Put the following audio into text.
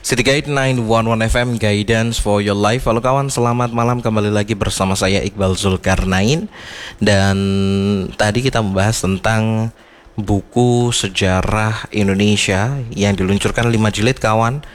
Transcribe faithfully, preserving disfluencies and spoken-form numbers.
City Guide sembilan satu satu F M, Guidance for Your Life. Halo kawan, selamat malam, kembali lagi bersama saya Iqbal Zulkarnain. Dan tadi kita membahas tentang buku sejarah Indonesia yang diluncurkan lima jilid kawan,